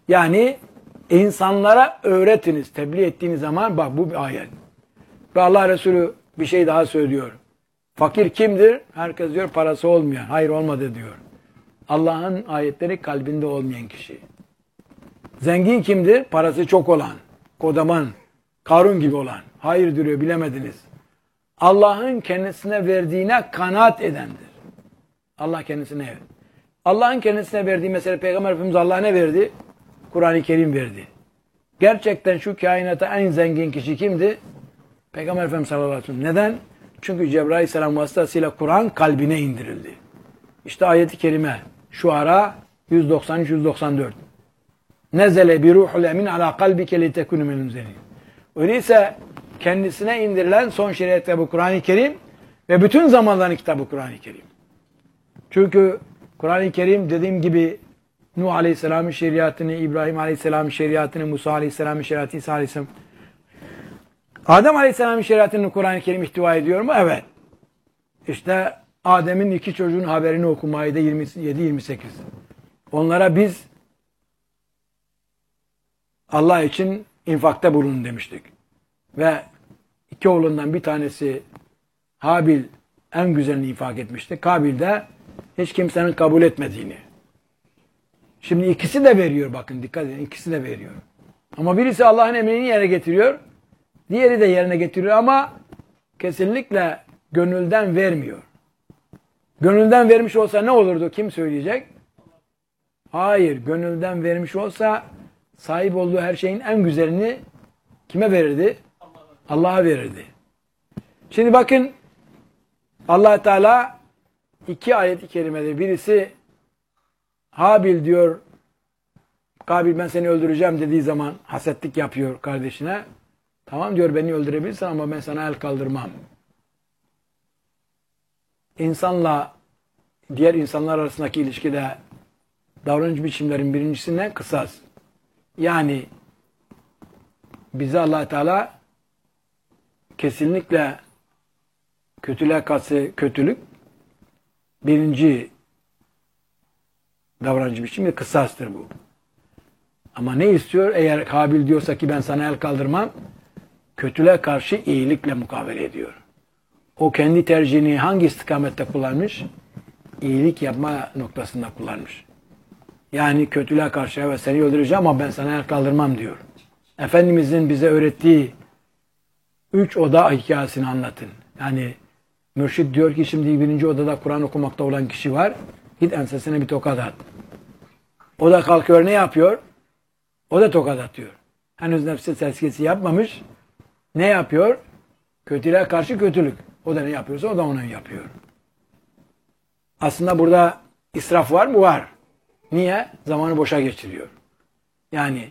Yani insanlara öğretiniz, tebliğ ettiğiniz zaman bak bu bir ayet. Ve Allah Resulü bir şey daha söylüyor. Fakir kimdir? Herkes diyor parası olmayan. Hayır olmadı diyor. Allah'ın ayetleri kalbinde olmayan kişi. Zengin kimdir? Parası çok olan, kodaman, Karun gibi olan. Hayır diyor bilemediniz. Allah'ın kendisine verdiğine kanaat edendir. Allah kendisine. Allah'ın kendisine verdiği mesela Peygamber Efendimiz Allah'a ne verdi? Kur'an-ı Kerim verdi. Gerçekten şu kainata en zengin kişi kimdi? Peygamber Efendimiz sallallahu aleyhi ve sellem. Neden? Çünkü Cebrail aleyhisselam vasıtasıyla Kur'an kalbine indirildi. İşte ayeti kerime. Şuara 193-194. Nezele bi ruhul emin ala kalbike li tekunu minel münzirin. Öyleyse kendisine indirilen son şeriat kitabı Kur'an-ı Kerim ve bütün zamanların kitabı Kur'an-ı Kerim. Çünkü Kur'an-ı Kerim dediğim gibi Nuh Aleyhisselam'ın şeriatını, İbrahim Aleyhisselam'ın şeriatını, Musa Aleyhisselam'ın şeriatını, İsa Aleyhisselam. Adem Aleyhisselam'ın şeriatını Kur'an-ı Kerim ihtiva ediyor mu? Evet. İşte Adem'in 2 çocuğun haberini okumaydı 27-28. Onlara biz Allah için infakta bulunun demiştik. Ve 2 oğlundan bir tanesi Habil en güzelini infak etmişti. Kabil de hiç kimsenin kabul etmediğini. Şimdi ikisi de veriyor bakın dikkat edin ikisi de veriyor. Ama birisi Allah'ın emrini yerine getiriyor. Diğeri de yerine getiriyor ama kesinlikle gönülden vermiyor. Gönülden vermiş olsa ne olurdu? Kim söyleyecek? Hayır. Gönülden vermiş olsa sahip olduğu her şeyin en güzelini kime verirdi? Allah'a verirdi. Şimdi bakın Allah Teala 2 ayet-i kerimede birisi Habil diyor Kabil ben seni öldüreceğim dediği zaman hasetlik yapıyor kardeşine. Tamam diyor beni öldürebilirsin ama ben sana el kaldırmam. İnsanla diğer insanlar arasındaki ilişkide davranış biçimlerin birincisi ne? Kısas. Yani bize Allah Teala kesinlikle kötülüğe karşı kötülük birinci davranış biçimi kısastır bu. Ama ne istiyor? Eğer Kabil diyorsa ki ben sana el kaldırmam, kötülüğe karşı iyilikle mukabele ediyor. O kendi tercihini hangi istikamette kullanmış? İyilik yapma noktasında kullanmış. Yani kötülüğe karşı evet seni öldüreceğim ama ben sana el kaldırmam diyor. Efendimizin bize öğrettiği 3 oda hikayesini anlatın. Yani mürşid diyor ki şimdi 1. odada Kur'an okumakta olan kişi var. Git ensesine bir tokat at. O da kalkıyor ne yapıyor? O da tokat atıyor. Henüz nefsi tezkiyesi yapmamış. Ne yapıyor? Kötülüğe karşı kötülük. O da ne yapıyorsa o da onu yapıyor. Aslında burada israf var mı? Var. Niye? Zamanı boşa geçiriyor. Yani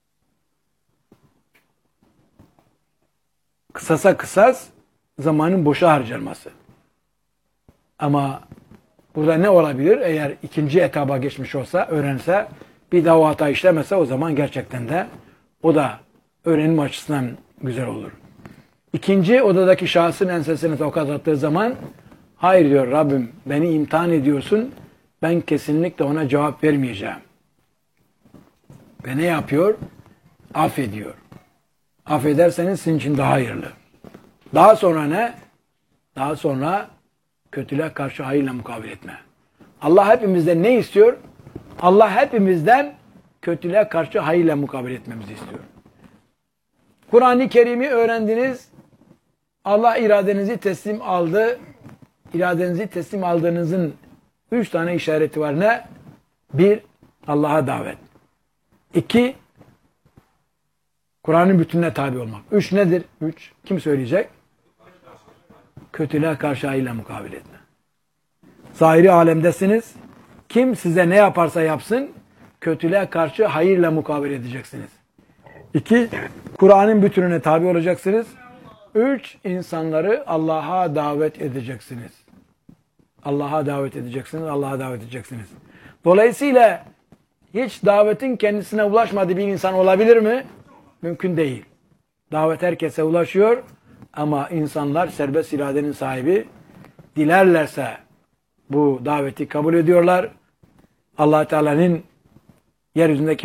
kısasa kısas zamanın boşa harcanması. Ama burada ne olabilir? Eğer 2. etaba geçmiş olsa, öğrense, bir daha o hata işlemese o zaman gerçekten de o da öğrenim açısından güzel olur. 2. odadaki şahsın ensesine tokat attığı zaman hayır diyor Rabbim beni imtihan ediyorsun ben kesinlikle ona cevap vermeyeceğim. Ve ne yapıyor? Affediyor. Affederseniz sizin için daha hayırlı. Daha sonra ne? Daha sonra kötülüğe karşı hayırla mukabele etme. Allah hepimizden ne istiyor? Allah hepimizden kötülüğe karşı hayırla mukabele etmemizi istiyor. Kur'an-ı Kerim'i öğrendiniz. Allah iradenizi teslim aldı. İradenizi teslim aldığınızın 3 tane işareti var. Ne? 1. Allah'a davet. 2. Kur'an'ın bütününe tabi olmak. 3 nedir? 3. Kim söyleyecek? Kötülüğe karşı hayırla mukabele etme. Zahiri alemdesiniz. Kim size ne yaparsa yapsın, kötülüğe karşı hayırla mukabele edeceksiniz. 2. Kur'an'ın bütününe tabi olacaksınız. 3. İnsanları Allah'a davet edeceksiniz. Allah'a davet edeceksiniz, Allah'a davet edeceksiniz. Dolayısıyla hiç davetin kendisine ulaşmadığı bir insan olabilir mi? Mümkün değil. Davet herkese ulaşıyor ama insanlar serbest iradenin sahibi. Dilerlerse bu daveti kabul ediyorlar. Allah Teala'nın yeryüzündeki